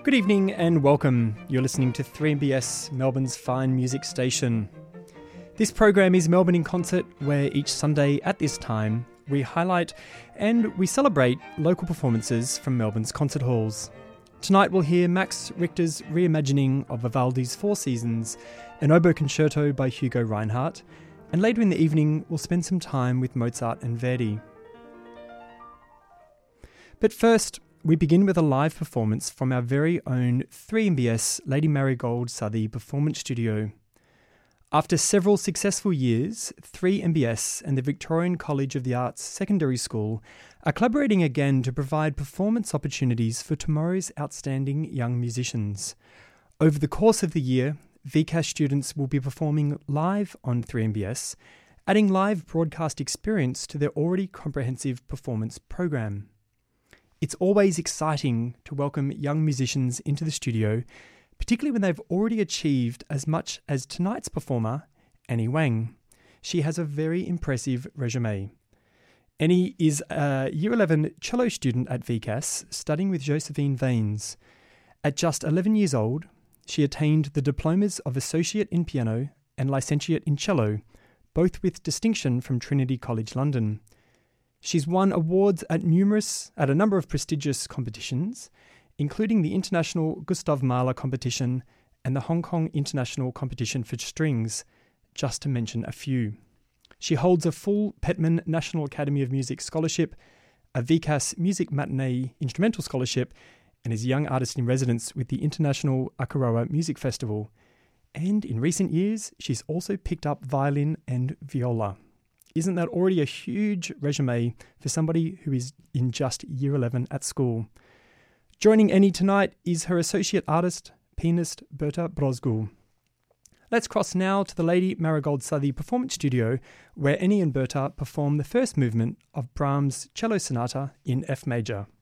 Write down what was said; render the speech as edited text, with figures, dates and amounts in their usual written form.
Good evening and welcome. You're listening to 3MBS, Melbourne's fine music station. This program is Melbourne in Concert, where each Sunday at this time we highlight and we celebrate local performances from Melbourne's concert halls. Tonight we'll hear Max Richter's reimagining of Vivaldi's Four Seasons, an oboe concerto by Hugo Reinhardt, and later in the evening we'll spend some time with Mozart and Verdi. But first, we begin with a live performance from our very own 3MBS Lady Marigold Southey Performance Studio. After several successful years, 3MBS and the Victorian College of the Arts Secondary School are collaborating again to provide performance opportunities for tomorrow's outstanding young musicians. Over the course of the year, VCAS students will be performing live on 3MBS, adding live broadcast experience to their already comprehensive performance program. It's always exciting to welcome young musicians into the studio, particularly when they've already achieved as much as tonight's performer, Annie Wang. She has a very impressive resume. Annie is a Year 11 cello student at VCAS, studying with Josephine Vaines. At just 11 years old, she attained the diplomas of Associate in Piano and Licentiate in Cello, both with distinction from Trinity College London. She's won awards at a number of prestigious competitions, including the International Gustav Mahler Competition and the Hong Kong International Competition for Strings, just to mention a few. She holds a full Petman National Academy of Music Scholarship, a VCAS Music Matinee Instrumental Scholarship, and is a Young Artist in Residence with the International Akaroa Music Festival. And in recent years, she's also picked up violin and viola. Isn't that already a huge resume for somebody who is in just Year 11 at school? Joining Annie tonight is her associate artist, pianist Berta Brozgul. Let's cross now to the Lady Marigold Southey Performance Studio, where Annie and Berta perform the first movement of Brahms' Cello Sonata in F major.